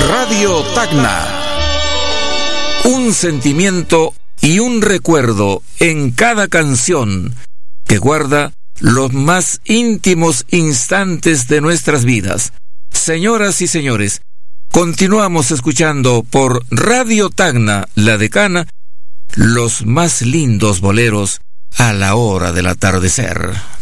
Radio Tacna. Un sentimiento y un recuerdo en cada canción que guarda los más íntimos instantes de nuestras vidas. Señoras y señores, continuamos escuchando por Radio Tacna, la decana, los más lindos boleros a la hora del atardecer.